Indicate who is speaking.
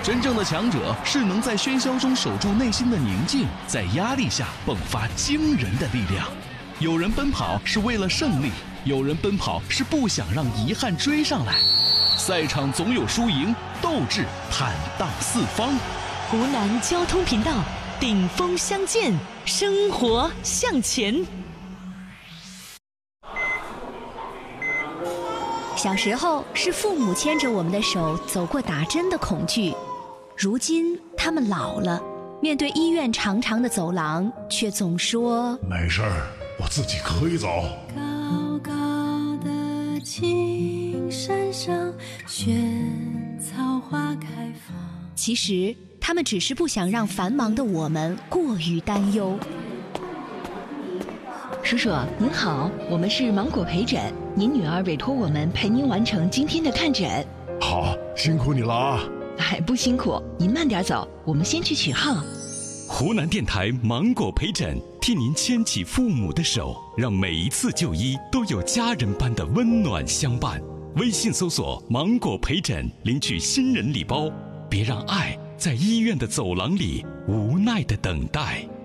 Speaker 1: 真正的强者是能在喧嚣中守住内心的宁静，在压力下迸发惊人的力量。有人奔跑是为了胜利，有人奔跑是不想让遗憾追上来。赛场总有输赢，斗志坦荡四方。
Speaker 2: 湖南交通频道，顶峰相见，生活向前。
Speaker 3: 小时候是父母牵着我们的手走过打针的恐惧，如今他们老了，面对医院长长的走廊，却总说
Speaker 4: 没事儿，我自己可以走。
Speaker 5: 高高的青山上，萱草花开放。
Speaker 3: 其实他们只是不想让繁忙的我们过于担忧。
Speaker 6: 叔叔您好，我们是芒果陪诊，您女儿委托我们陪您完成今天的看诊。
Speaker 4: 好，辛苦你了啊。
Speaker 6: 哎，不辛苦，您慢点走，我们先去取号。
Speaker 7: 湖南电台芒果陪诊，替您牵起父母的手，让每一次就医都有家人般的温暖相伴。微信搜索芒果陪诊，领取新人礼包，别让爱在医院的走廊里无奈的等待。